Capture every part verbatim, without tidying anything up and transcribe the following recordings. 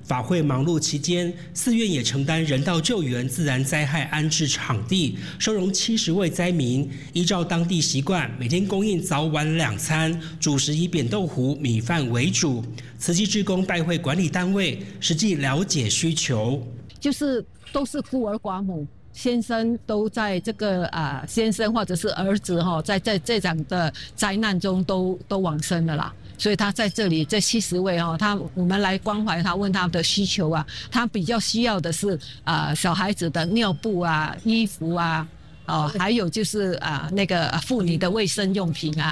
法会忙碌期间，寺院也承担人道救援、自然灾害安置场地，收容七十位灾民。依照当地习惯，每天供应早晚两餐，主食以扁豆糊、米饭为主。慈济志工拜会管理单位，实际了解需求， 就是都是孤儿寡母。先生都在这个啊、呃，先生或者是儿子哈、哦，在在这场的灾难中都都往生了啦。所以他在这里这七十位哦，他我们来关怀他，问他们的需求啊，他比较需要的是啊、呃、小孩子的尿布啊、衣服啊，哦，还有就是啊、呃、那个妇女的卫生用品啊。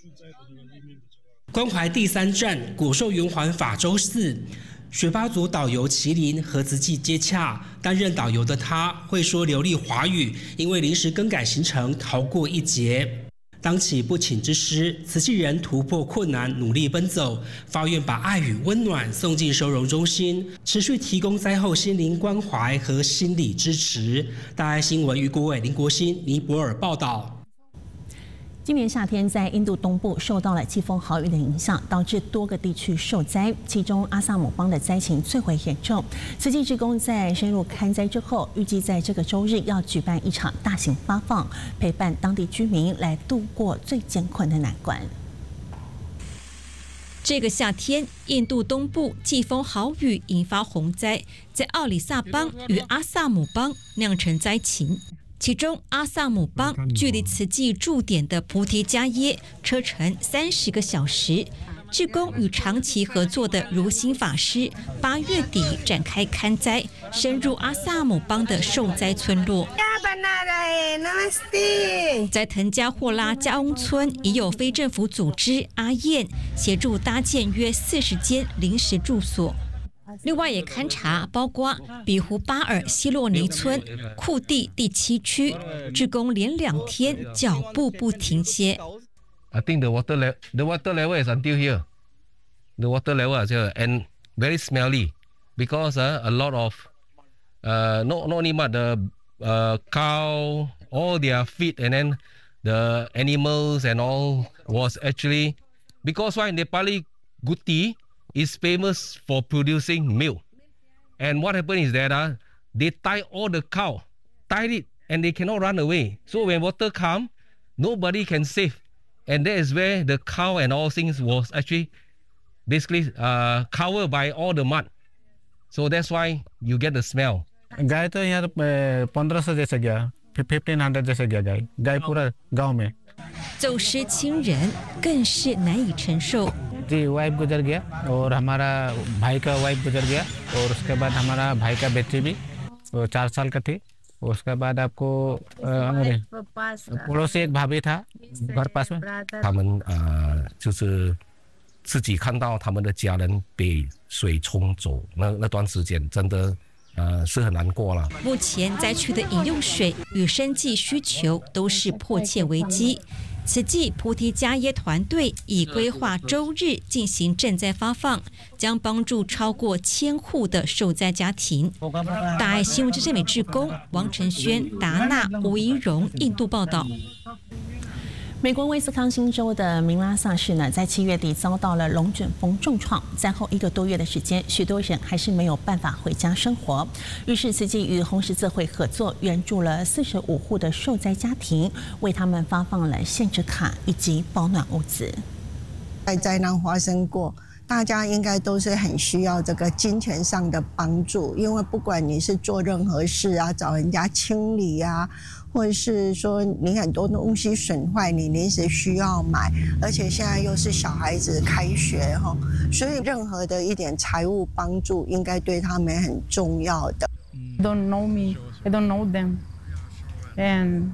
关怀第三站果寿圆环法州寺。学八组导游麒麟和慈济接洽，担任导游的他会说流利华语，因为临时更改行程，逃过一劫。当起不请之师，慈济人突破困难，努力奔走，发愿把爱与温暖送进收容中心，持续提供灾后心灵关怀和心理支持。大爱新闻于国伟、林国兴、尼泊尔报道。 今年夏天，在印度东部受到了季风豪雨的影响，导致多个地区受灾，其中阿萨姆邦的灾情最为严重。慈济志工在深入勘灾之后，预计在这个周日要举办一场大型发放，陪伴当地居民来度过最艰困的难关。 这个夏天，印度东部季风豪雨引发洪灾，在奥里萨邦与阿萨姆邦酿成灾情。其中，阿萨姆邦距离慈济驻点的菩提迦耶车程三十个小时。志工与长期合作的如心法师，八月底展开勘灾，深入阿萨姆邦的受灾村落。在腾加霍拉加翁村，已有非政府组织阿燕协助搭建约四十间临时住所。另外也勘察包括比湖巴尔希洛尼村库地第七区，志工连两天脚步不停歇。 I think the water level, the water level is until here. The water level is here and very smelly because uh, a lot of uh, not not only but the uh, cow, all their feed and then the animals and all was actually because why Nepali Guti is famous for producing milk. And what happened is that uh, they tie all the cow, tied it, and they cannot run away. So when water come, nobody can save. And that is where the cow and all things was actually basically uh, covered by all the mud. So that's why you get the smell. गाय तो यहाँ पंद्रह सौ जैसे गया, fifteen hundred जैसे गया गाय, गाय पूरा गांव में. 走失亲人更是难以承受。 जी वाइफ गुजर गया और हमारा भाई का वाइफ गुजर गया और उसके बाद हमारा भाई का बेटी भी वो चार साल का थी उसके बाद आपको पड़ोसी एक भाभी था घर पास में 他们呃就是自己看到他们的家人被水冲走，那那段时间真的呃是很难过了。 目前灾区的饮用水与生计需求都是迫切危机。 慈济菩提迦耶团队已规划周日进行赈灾发放，将帮助超过千户的受灾家庭。大爱新闻之声美志工王承轩、达纳、吴怡蓉印度报道。 美国威斯康星州的明拉萨市呢，在七月底遭到了龙卷风重创，灾后一个多月的时间，许多人还是没有办法回家生活。于是，慈济与红十字会合作，援助了四十五户的受灾家庭，为他们发放了现值卡以及保暖物资。 在灾难发生过，大家应该都是很需要这个金钱上的帮助，因为不管你是做任何事啊，找人家清理啊。 或者是说你很多东西损坏，你临时需要买，而且现在又是小孩子开学哈，所以任何的一点财务帮助应该对他们很重要的。 Don't know me, I don't know them, and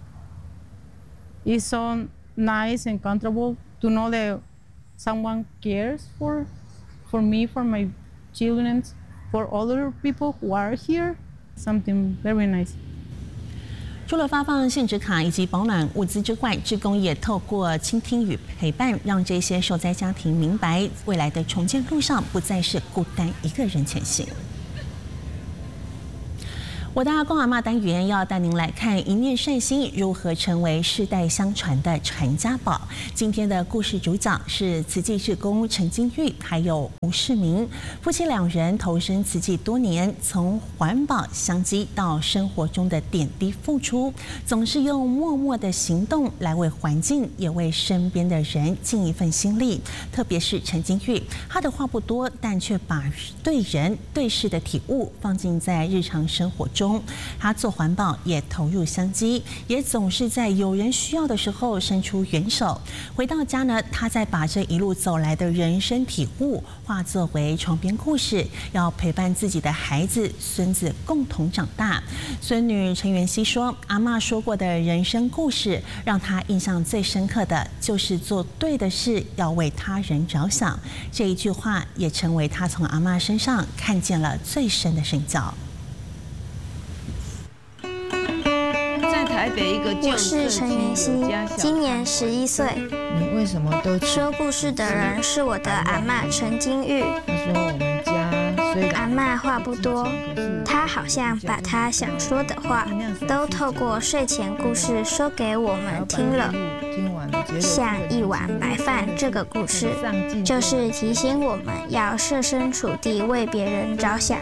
it's so nice and comfortable to know that someone cares for, for me, for my children, for other people who are here. Something very nice. 除了发放现值卡以及保暖物资之外，志工也透过倾听与陪伴，让这些受灾家庭明白，未来的重建路上不再是孤单一个人前行。 我的阿公阿嬷单元要带您来看一念善心如何成为世代相传的传家宝。今天的故事主角是慈济志工陈金玉还有吴世明夫妻两人，投身慈济多年，从环保相机到生活中的点滴付出，总是用默默的行动来为环境也为身边的人尽一份心力。特别是陈金玉，他的话不多，但却把对人对事的体悟放进在日常生活中。他做环保也投入相机，也总是在有人需要的时候伸出援手。回到家呢，他再把这一路走来的人生体悟化作为床边故事，要陪伴自己的孩子、孙子共同长大。孙女陈元熙说，阿嬷说过的人生故事，让她印象最深刻的就是做对的事，要为他人着想。这一句话也成为她从阿嬷身上看见了最深的身教。 我是陈妍希，今年十一岁。 你为什么都说故事的人是我的阿嬷陈金玉。 他说我们家虽然阿嬷话不多，她好像把她想说的话都透过睡前故事说给我们听了。像一碗白饭这个故事，就是提醒我们要设身处地为别人着想。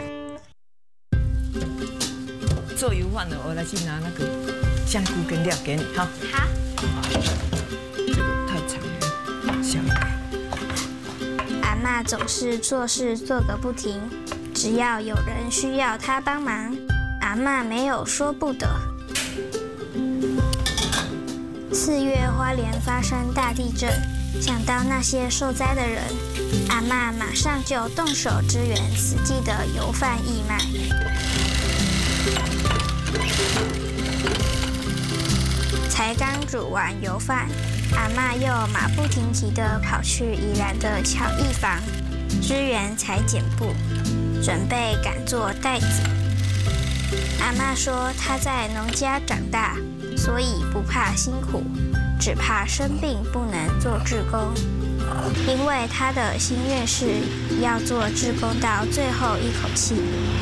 做油饭的，我来去拿那个香菇跟料给你，好。 好。 这个太长了，小一点。 阿嬷总是做事做个不停，只要有人需要她帮忙，阿嬷没有说不的。四月花莲发生大地震，想到那些受灾的人，阿嬷马上就动手支援慈济的油饭义卖。才刚煮完油饭，阿嬷又马不停蹄地跑去宜兰的巧艺坊支援裁剪布，准备赶做袋子。阿嬷说她在农家长大，所以不怕辛苦，只怕生病不能做志工。因为她的心愿是要做志工到最后一口气。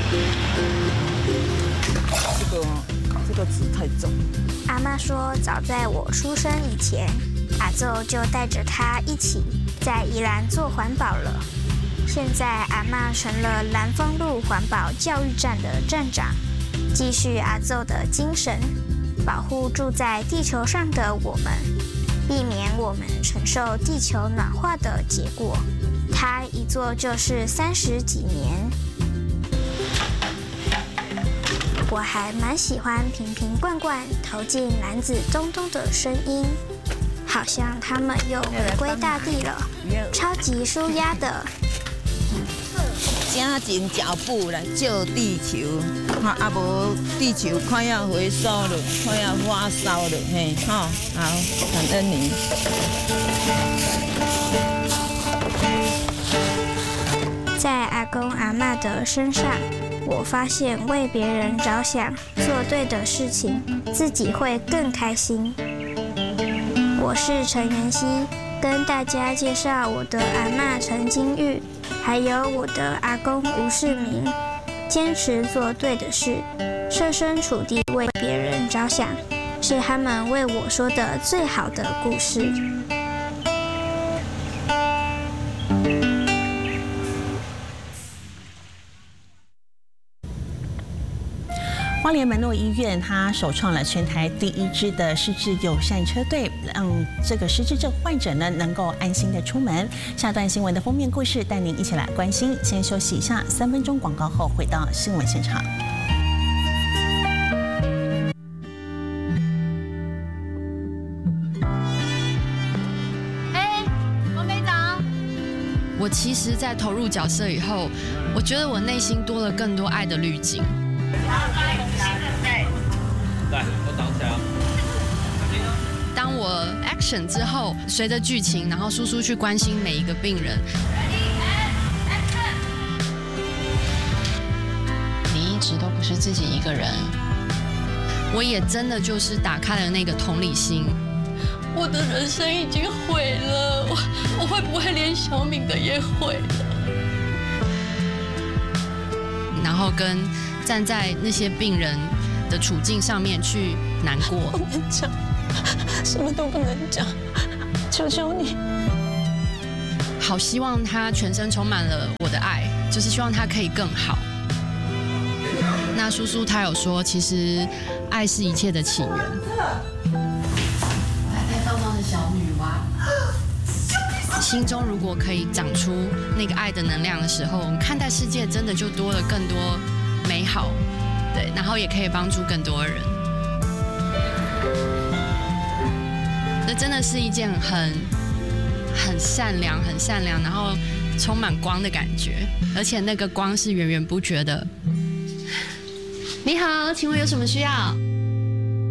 这个这个纸太重。 阿嬷说，早在我出生以前，阿祖就带着她一起在宜兰做环保了。现在阿嬷成了兰丰路环保教育站的站长，继续阿祖的精神，保护住在地球上的我们，避免我们承受地球暖化的结果。她一做就是三十几年。我还蛮喜欢瓶瓶罐罐投进篮子咚咚的声音，好像他们又回归大地了，超级舒压的。 加紧脚步来救地球，哈啊无地球快要回收了，快要发烧了，嘿，哈，好，感恩你。 在阿公阿嬷的身上，我发现为别人着想，做对的事情，自己会更开心。我是陈妍希，跟大家介绍我的阿嬷陈金玉，还有我的阿公吴世明。坚持做对的事，设身处地为别人着想，是他们为我说的最好的故事。 花莲门诺医院，它首创了全台第一支的失智友善车队，让这个失智症患者呢能够安心的出门。下段新闻的封面故事带您一起来关心。先休息一下，三分钟广告后回到新闻现场。 哎，王队长，我其实，在投入角色以后，我觉得我内心多了更多爱的滤镜。 来，都挡起来。 当我 action 之后，随着剧情，然后叔叔去关心每一个病人。你一直都不是自己一个人，我也真的就是打开了那个同理心。我的人生已经毁了，我我会不会连小敏的也毁了？然后跟站在那些病人的处境上面去难过。 不能讲，什么都不能讲，求求你。 好希望他全身充满了我的爱，就是希望他可以更好。那叔叔他有说，其实爱是一切的起源。白白胖胖的小女娃，心中如果可以长出那个爱的能量的时候，我们看待世界真的就多了更多美好，对，然后也可以帮助更多人。这真的是一件很很善良、很善良，然后充满光的感觉，而且那个光是源源不绝的。你好，请问有什么需要？